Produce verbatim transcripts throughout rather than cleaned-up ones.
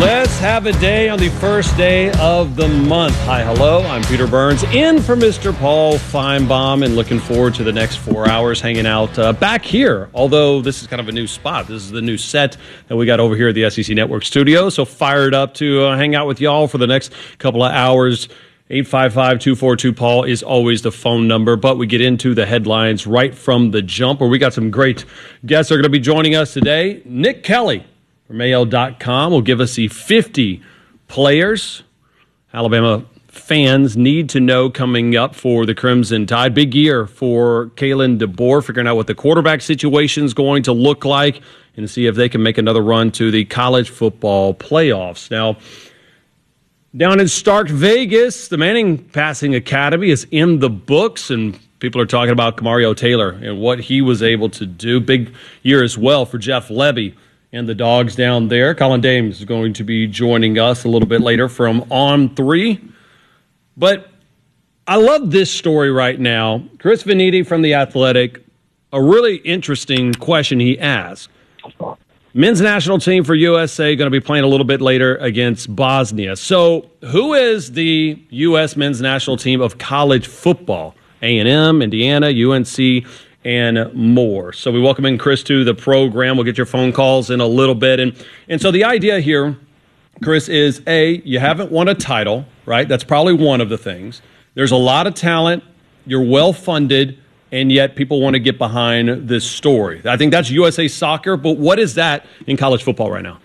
Let's have a day on the first day of the month. Hi, hello. I'm Peter Burns, in for Mister Paul Feinbaum, and looking forward to the next four hours hanging out uh, back here. Although this is kind of a new spot. This is the new set that we got over here at the S E C Network studio. So fired up to uh, hang out with y'all for the next couple of hours. eight five five, two four two, Paul is always the phone number, but we get into the headlines right from the jump, where we got some great guests that are going to be joining us today. Nick Kelly from A L dot com will give us the fifty players Alabama fans need to know coming up for the Crimson Tide. Big year for Kalen DeBoer, figuring out what the quarterback situation is going to look like and see if they can make another run to the college football playoffs. Now, down in Stark Vegas, the Manning Passing Academy is in the books, and people are talking about Kamario Taylor and what he was able to do. Big year as well for Jeff Lebby and the dogs down there. Colin Dames is going to be joining us a little bit later from On three. But I love this story right now. Chris Vannini from The Athletic, a really interesting question he asked. Men's national team for U S A going to be playing a little bit later against Bosnia. So who is the U S men's national team of college football? A and M, Indiana, U N C, and more. So we welcome in Chris to the program. We'll get your phone calls in a little bit. And, and so the idea here, Chris, is A, you haven't won a title, right? That's probably one of the things. There's a lot of talent. You're well-funded. And yet people want to get behind this story. I think that's U S A Soccer, but what is that in college football right now?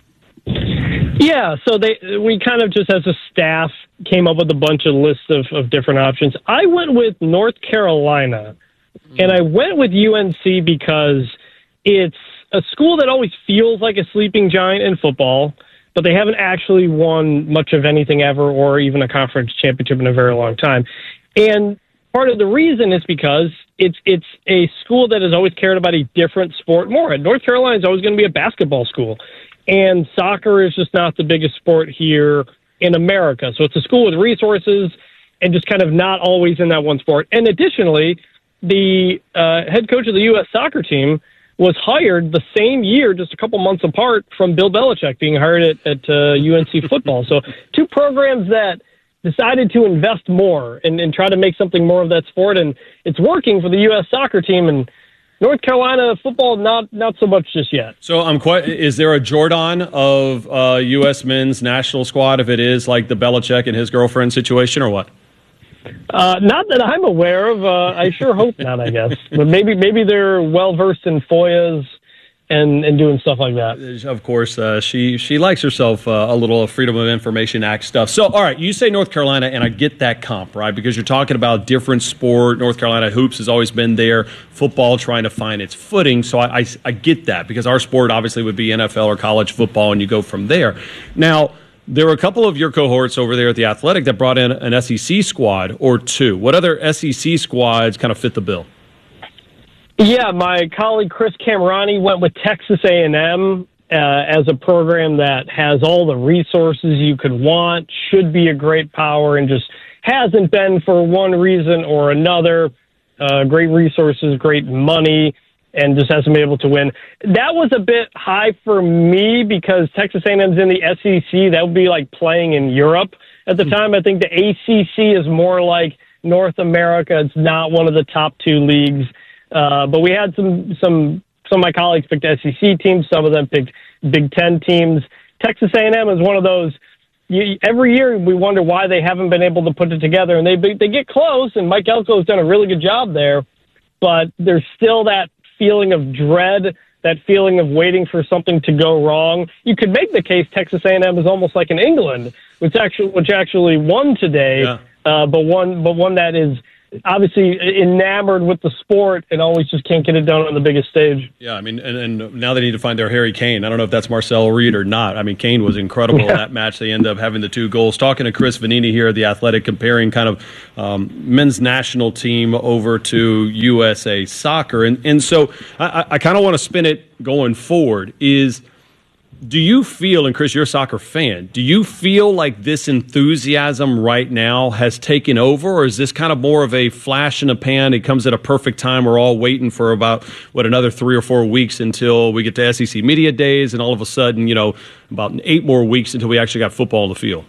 Yeah, so they we kind of just as a staff came up with a bunch of lists of, of different options. I went with North Carolina, and I went with U N C because it's a school that always feels like a sleeping giant in football, but they haven't actually won much of anything ever or even a conference championship in a very long time. And part of the reason is because it's it's a school that has always cared about a different sport more. North Carolina is always going to be a basketball school, and soccer is just not the biggest sport here in America. So it's a school with resources and just kind of not always in that one sport. And additionally, the uh, head coach of the U S soccer team was hired the same year, just a couple months apart from Bill Belichick being hired at, at uh, U N C football. So two programs that decided to invest more and, and try to make something more of that sport, and it's working for the U S soccer team. And North Carolina football, not not so much just yet. So I'm quite. Is there a Jordan of uh, U S men's national squad? If it is like the Belichick and his girlfriend situation, or what? Uh, not that I'm aware of. Uh, I sure hope not. I guess, but maybe maybe they're well versed in F O I As. And, and doing stuff like that. Of course, uh, she she likes herself uh, a little Freedom of Information Act stuff. So, all right, you say North Carolina, and I get that comp, right? Because you're talking about different sport. North Carolina hoops has always been there. Football trying to find its footing. So I, I, I get that, because our sport obviously would be N F L or college football, and you go from there. Now, there were a couple of your cohorts over there at The Athletic that brought in an S E C squad or two. What other S E C squads kind of fit the bill? Yeah, my colleague Chris Camerani went with Texas A and M uh, as a program that has all the resources you could want, should be a great power, and just hasn't been for one reason or another. Uh, great resources, great money, and just hasn't been able to win. That was a bit high for me because Texas A and M's in the S E C. That would be like playing in Europe at the time. I think the A C C is more like North America. It's not one of the top two leagues. Uh, but we had some, some, some of my colleagues picked S E C teams. Some of them picked Big Ten teams. Texas A and M is one of those. You, every year we wonder why they haven't been able to put it together, and they they get close. And Mike Elko has done a really good job there, but there's still that feeling of dread, that feeling of waiting for something to go wrong. You could make the case Texas A and M is almost like an England, which actually which actually won today, yeah. uh, but one but one that is obviously enamored with the sport and always just can't get it done on the biggest stage. Yeah, I mean, and, and now they need to find their Harry Kane. I don't know if that's Marcel Reed or not. I mean, Kane was incredible yeah. in that match. They end up having the two goals. Talking to Chris Vannini here at The Athletic, comparing kind of um, men's national team over to U S A Soccer. And, and so I, I kind of want to spin it going forward is do you feel, and Chris, you're a soccer fan, do you feel like this enthusiasm right now has taken over, or is this kind of more of a flash in a pan? It comes at a perfect time. We're all waiting for about, what, another three or four weeks until we get to S E C Media Days, and all of a sudden, you know, about eight more weeks until we actually got football on the field?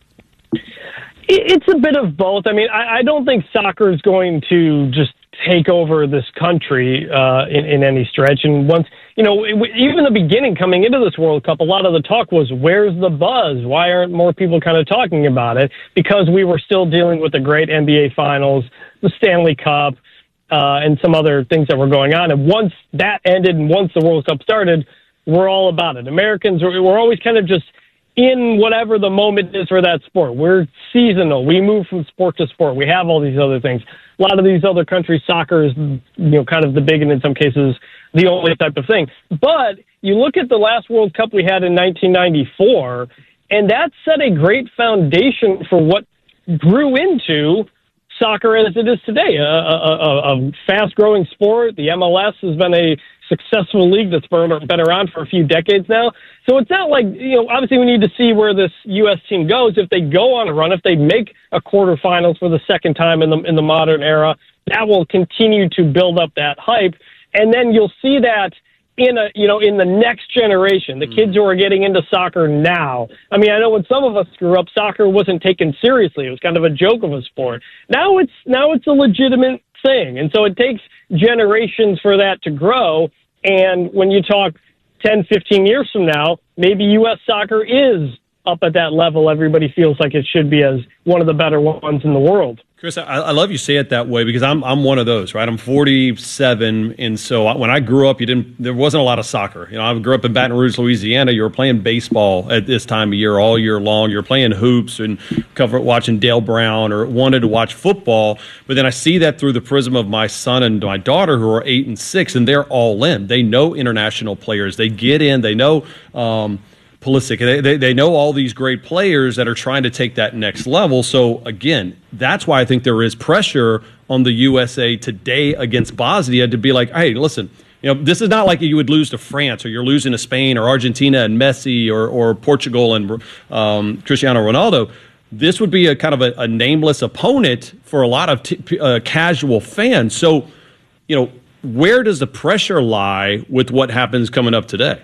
It's a bit of both. I mean, I, I don't think soccer is going to just take over this country uh, in, in any stretch. And once, you know, it, even the beginning coming into this World Cup, a lot of the talk was, where's the buzz? Why aren't more people kind of talking about it? Because we were still dealing with the great N B A Finals, the Stanley Cup, uh, and some other things that were going on. And once that ended and once the World Cup started, we're all about it. Americans, we're always kind of just in whatever the moment is for that sport. We're seasonal. We move from sport to sport. We have all these other things. A lot of these other countries, soccer is, you know, kind of the big and in some cases the only type of thing. But you look at the last World Cup we had in nineteen ninety-four, and that set a great foundation for what grew into soccer as it is today, a, a, a fast-growing sport. The M L S has been a successful league that's been around for a few decades now. So it's not like, you know, obviously we need to see where this U S team goes. If they go on a run, if they make a quarterfinals for the second time in the in the modern era, that will continue to build up that hype. And then you'll see that in a, you know, in the next generation, the kids who are getting into soccer now. I mean, I know when some of us grew up, soccer wasn't taken seriously. It was kind of a joke of a sport. Now it's now it's a legitimate thing. And so it takes generations for that to grow. And when you talk ten, fifteen years from now, maybe U S soccer is up at that level everybody feels like it should be, as one of the better ones in the world. Chris, I, I love you say it that way, because I'm I'm one of those, right? I'm forty-seven, and so I, when I grew up, you didn't there wasn't a lot of soccer. You know, I grew up in Baton Rouge, Louisiana. You were playing baseball at this time of year all year long. You're playing hoops and cover watching Dale Brown, or wanted to watch football. But then I see that through the prism of my son and my daughter, who are eight and six, and they're all in. They know international players. They get in. They know. Um, Pulisic. They, they, they know all these great players that are trying to take that next level. So, again, that's why I think there is pressure on the U S A today against Bosnia to be like, hey, listen, you know, this is not like you would lose to France, or you're losing to Spain or Argentina and Messi, or, or Portugal and um, Cristiano Ronaldo. This would be a kind of a, a nameless opponent for a lot of t- uh, casual fans. So, you know, where does the pressure lie with what happens coming up today?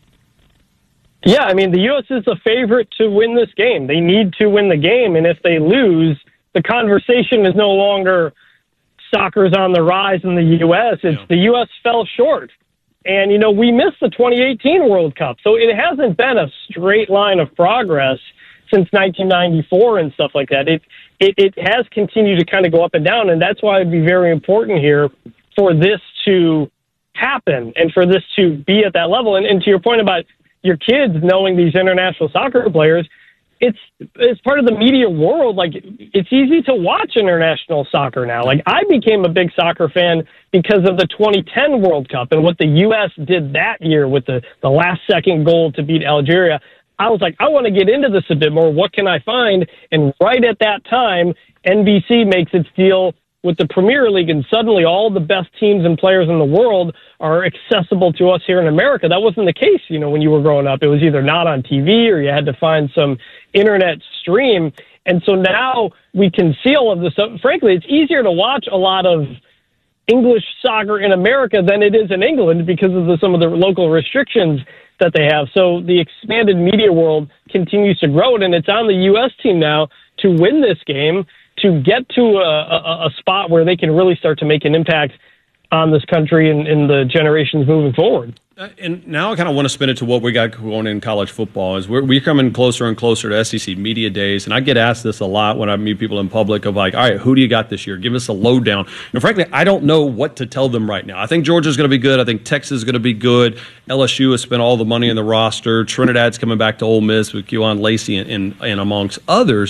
Yeah, I mean, the U S is the favorite to win this game. They need to win the game, and if they lose, the conversation is no longer soccer's on the rise in the U S. It's yeah. the U S fell short. And, you know, we missed the twenty eighteen World Cup, so it hasn't been a straight line of progress since nineteen ninety-four and stuff like that. It, it, it has continued to kind of go up and down, and that's why it'd be very important here for this to happen and for this to be at that level. And, and to your point about your kids knowing these international soccer players, it's it's part of the media world. Like, it's easy to watch international soccer now. Like, I became a big soccer fan because of the twenty ten World Cup and what the U S did that year with the, the last second goal to beat Algeria. I was like, I want to get into this a bit more. What can I find? And right at that time, N B C makes its deal with the Premier League, and suddenly all the best teams and players in the world are accessible to us here in America. That wasn't the case, you know, when you were growing up. It was either not on T V or you had to find some internet stream. And so now we can see all of this stuff. Frankly, it's easier to watch a lot of English soccer in America than it is in England because of the, some of the local restrictions that they have. So the expanded media world continues to grow, and it's on the U S team now to win this game, to get to a, a, a spot where they can really start to make an impact on this country and in the generations moving forward. Uh, and now I kind of want to spin it to what we got going in college football. Is we're, we're coming closer and closer to S E C Media Days, and I get asked this a lot when I meet people in public of like, all right, who do you got this year? Give us a lowdown. And frankly, I don't know what to tell them right now. I think Georgia's going to be good. I think Texas is going to be good. L S U has spent all the money in the roster. Trinidad's coming back to Ole Miss with Keon Lacey and, and, and amongst others.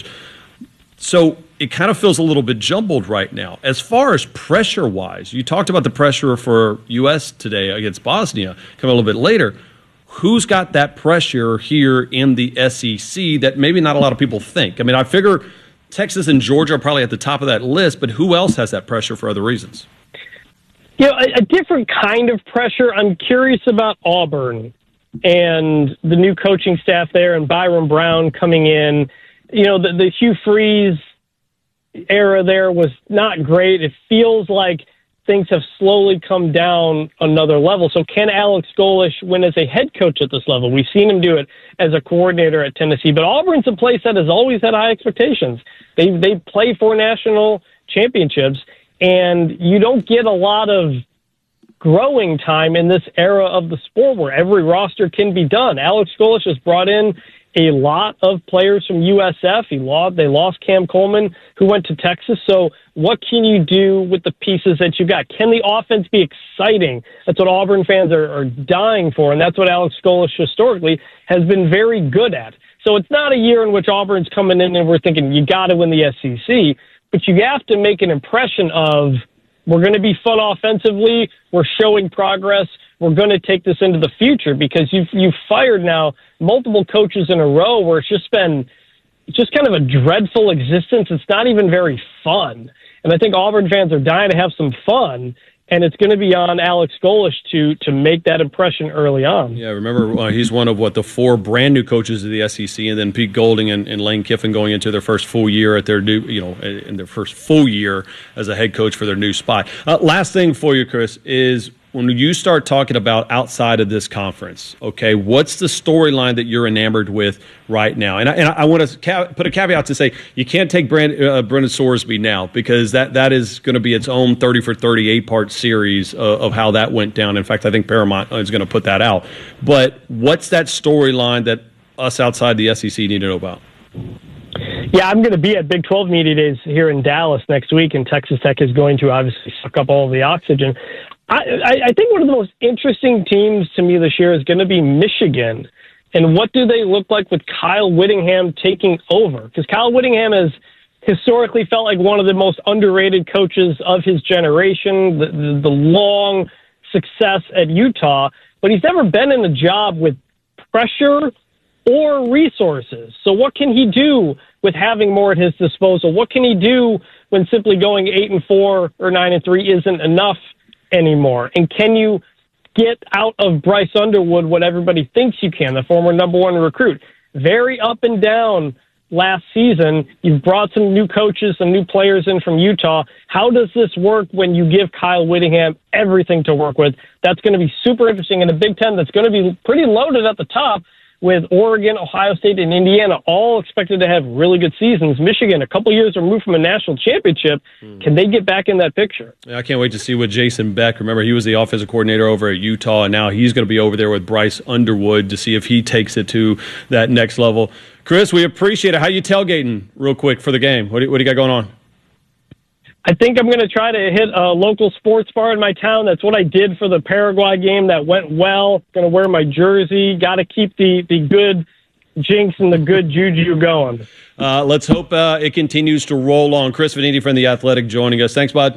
So it kind of feels a little bit jumbled right now. As far as pressure-wise, you talked about the pressure for U S today against Bosnia, coming a little bit later. Who's got that pressure here in the S E C that maybe not a lot of people think? I mean, I figure Texas and Georgia are probably at the top of that list, but who else has that pressure for other reasons? You know, a, a different kind of pressure. I'm curious about Auburn. and the new coaching staff there and Byron Brown coming in, you know, the, the Hugh Freeze era there was not great. It feels like things have slowly come down another level. So can Alex Golesh win as a head coach at this level? We've seen him do it as a coordinator at Tennessee, but Auburn's a place that has always had high expectations. They they play for national championships, and you don't get a lot of growing time in this era of the sport where every roster can be done. Alex Golesh has brought in a lot of players from U S F. He lost, they lost Cam Coleman, who went to Texas. So what can you do with the pieces that you got? Can the offense be exciting? That's what Auburn fans are, are dying for, and that's what Alex Golesh historically has been very good at. So it's not a year in which Auburn's coming in and we're thinking you got to win the S E C, but you have to make an impression of we're going to be fun offensively, we're showing progress, we're going to take this into the future, because you've you've fired now multiple coaches in a row where it's just been just kind of a dreadful existence. It's not even very fun. And I think Auburn fans are dying to have some fun, and it's going to be on Alex Golesh to to make that impression early on. Yeah, remember, uh, he's one of, what, the four brand-new coaches of the S E C, and then Pete Golding and, and Lane Kiffin going into their first full year at their new, you know, in their first full year as a head coach for their new spot. Uh, last thing for you, Chris, is when you start talking about outside of this conference, okay, what's the storyline that you're enamored with right now? And I, and I want to ca- put a caveat to say you can't take Brand, uh, Brendan Sorsby now, because that, that is going to be its own thirty for thirty-eight part series uh, of how that went down. In fact, I think Paramount is going to put that out. But what's that storyline that us outside the S E C need to know about? Yeah, I'm going to be at Big twelve Media Days here in Dallas next week, and Texas Tech is going to obviously suck up all the oxygen. I, I think one of the most interesting teams to me this year is going to be Michigan. And what do they look like with Kyle Whittingham taking over? Because Kyle Whittingham has historically felt like one of the most underrated coaches of his generation, the, the, the long success at Utah, but he's never been in a job with pressure or resources. So what can he do with having more at his disposal? What can he do when simply going eight and four or nine and three isn't enough anymore? And can you get out of Bryce Underwood what everybody thinks you can, the former number one recruit? Very up and down last season. You've brought some new coaches, some new players in from Utah. How does this work when you give Kyle Whittingham everything to work with? That's going to be super interesting in the Big Ten. That's going to be pretty loaded at the top, with Oregon, Ohio State, and Indiana all expected to have really good seasons. Michigan, a couple years removed from a national championship. Mm. Can they get back in that picture? I can't wait to see what Jason Beck, remember, he was the offensive coordinator over at Utah, and now he's going to be over there with Bryce Underwood to see if he takes it to that next level. Chris, we appreciate it. How you tailgating real quick for the game? What do you, what do you got going on? I think I'm going to try to hit a local sports bar in my town. That's what I did for the Paraguay game. That went well. Going to wear my jersey. Got to keep the, the good jinx and the good juju going. Uh, let's hope uh, it continues to roll on. Chris Vannini from The Athletic joining us. Thanks, bud.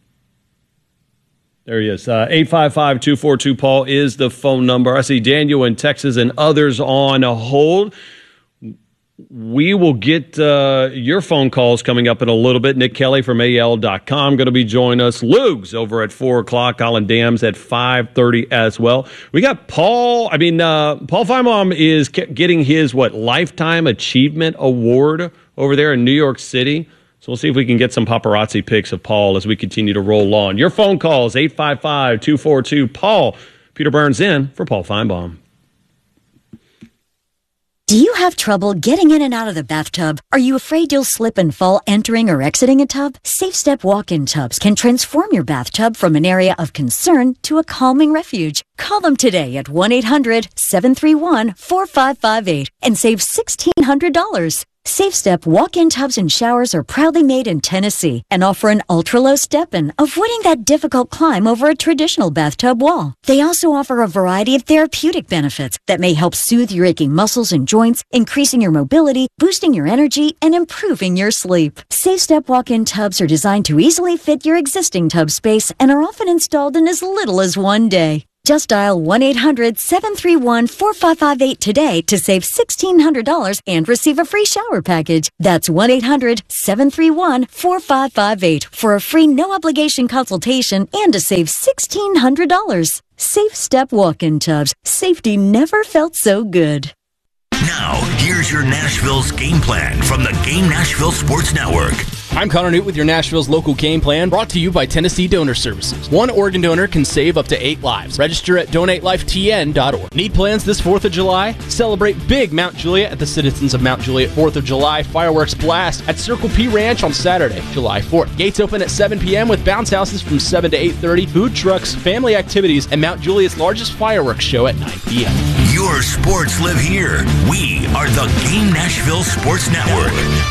There he is. Uh, eight five five, two four two, Paul is the phone number. I see Daniel in Texas and others on a hold. We will get uh, your phone calls coming up in a little bit. Nick Kelly from A L dot com going to be joining us. Lugs over at four o'clock. Colin Dams at five thirty as well. We got Paul. I mean, uh, Paul Feinbaum is getting his, what, Lifetime Achievement Award over there in New York City. So we'll see if we can get some paparazzi pics of Paul as we continue to roll on. Your phone calls, eight five five, two four two, Paul. Peter Burns in for Paul Feinbaum. Do you have trouble getting in and out of the bathtub? Are you afraid you'll slip and fall entering or exiting a tub? SafeStep walk-in tubs can transform your bathtub from an area of concern to a calming refuge. Call them today at one eight hundred, seven three one, four five five eight and save one thousand six hundred dollars. SafeStep walk-in tubs and showers are proudly made in Tennessee and offer an ultra-low step-in, avoiding that difficult climb over a traditional bathtub wall. They also offer a variety of therapeutic benefits that may help soothe your aching muscles and joints, increasing your mobility, boosting your energy, and improving your sleep. SafeStep walk-in tubs are designed to easily fit your existing tub space and are often installed in as little as one day. Just dial one eight hundred seven three one four five five eight today to save sixteen hundred dollars and receive a free shower package. That's one eight hundred seven three one four five five eight for a free no-obligation consultation and to save sixteen hundred dollars. Safe Step Walk-in Tubs. Safety never felt so good. Now, here's your Nashville's game plan from the Game Nashville Sports Network. I'm Connor Newt with your Nashville's local game plan, brought to you by Tennessee Donor Services. One organ donor can save up to eight lives. Register at donate life t n dot org. Need plans this fourth of July? Celebrate big Mount Juliet at the Citizens of Mount Juliet fourth of July Fireworks Blast at Circle P Ranch on Saturday, July fourth. Gates open at seven p.m. with bounce houses from seven to eight thirty, food trucks, family activities, and Mount Juliet's largest fireworks show at nine p.m. Your sports live here. We are the Game Nashville Sports Network.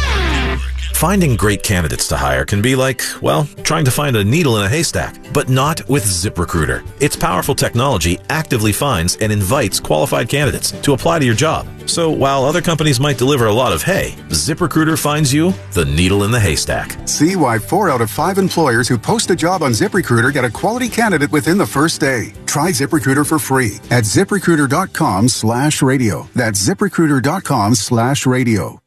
Finding great candidates to hire can be like, well, trying to find a needle in a haystack, but not with ZipRecruiter. Its powerful technology actively finds and invites qualified candidates to apply to your job. So while other companies might deliver a lot of hay, ZipRecruiter finds you the needle in the haystack. See why four out of five employers who post a job on ZipRecruiter get a quality candidate within the first day. Try ZipRecruiter for free at ZipRecruiter.com slash radio. That's ZipRecruiter.com slash radio.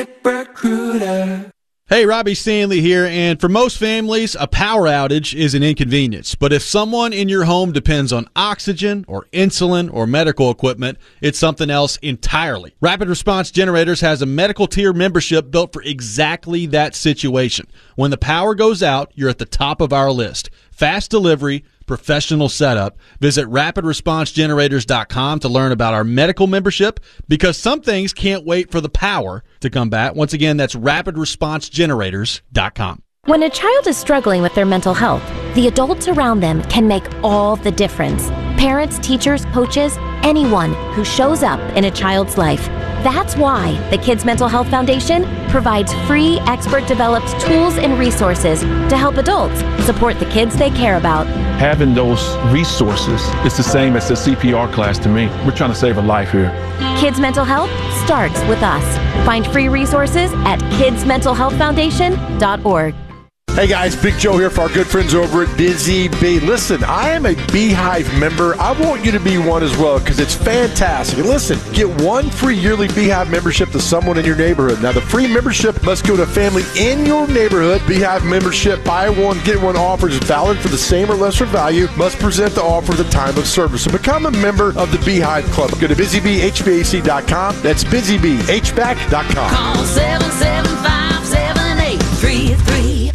ZipRecruiter. Hey, Robbie Stanley here, and for most families, a power outage is an inconvenience. But if someone in your home depends on oxygen or insulin or medical equipment, it's something else entirely. Rapid Response Generators has a medical tier membership built for exactly that situation. When the power goes out, you're at the top of our list. Fast delivery, professional setup. Visit rapid response generators dot com to learn about our medical membership, because some things can't wait for the power to come back. Once again, that's rapid response generators dot com. When a child is struggling with their mental health, the adults around them can make all the difference. Parents, teachers, coaches, anyone who shows up in a child's life. That's why the Kids Mental Health Foundation provides free, expert-developed tools and resources to help adults support the kids they care about. Having those resources is the same as a C P R class to me. We're trying to save a life here. Kids Mental Health starts with us. Find free resources at kids mental health foundation dot org. Hey guys, Big Joe here for our good friends over at Busy Bee. Listen, I am a Beehive member. I want you to be one as well because it's fantastic. And listen, get one free yearly Beehive membership to someone in your neighborhood. Now, the free membership must go to a family in your neighborhood. Beehive membership, buy one, get one offer is valid for the same or lesser value. Must present the offer at the time of service. So become a member of the Beehive Club. Go to busy bee h v a c dot com. That's busy bee h v a c dot com. Call seven seven five, seven eight three three.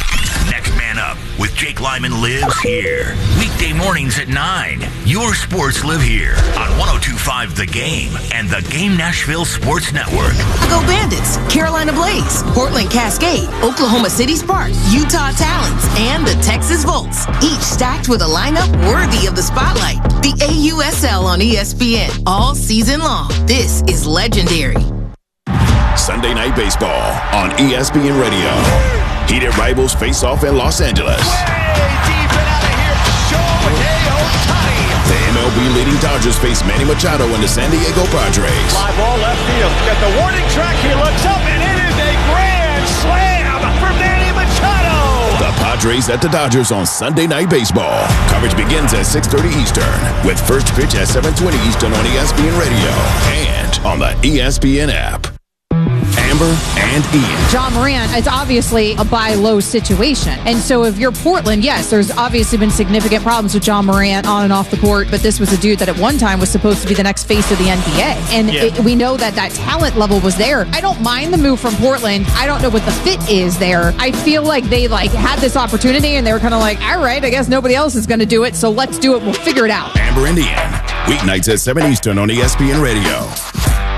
Up with Jake Lyman lives here. Weekday mornings at nine. Your sports live here on one oh two point five The Game and the Game Nashville Sports Network. Go Bandits, Carolina Blaze, Portland Cascade, Oklahoma City Sparks, Utah Talents, and the Texas Volts. Each stacked with a lineup worthy of the spotlight. The A U S L on E S P N all season long. This is legendary. Sunday Night Baseball on E S P N Radio. Heated rivals face off in Los Angeles. Way deep and out of here. Shohei Ohtani. The M L B leading Dodgers face Manny Machado and the San Diego Padres. Fly ball left field. Got the warning track. He looks up and it is a grand slam for Manny Machado. The Padres at the Dodgers on Sunday Night Baseball. Coverage begins at six thirty Eastern with first pitch at seven twenty Eastern on E S P N Radio and on the E S P N app. Amber and Ian. Ja Morant, it's obviously a buy low situation. And so if you're Portland, yes, there's obviously been significant problems with Ja Morant on and off the court, but this was a dude that at one time was supposed to be the next face of the N B A. And yeah. it, we know that that talent level was there. I don't mind the move from Portland. I don't know what the fit is there. I feel like they like had this opportunity and they were kind of like, all right, I guess nobody else is going to do it, so let's do it. We'll figure it out. Amber and Ian. Weeknights at seven Eastern on E S P N Radio.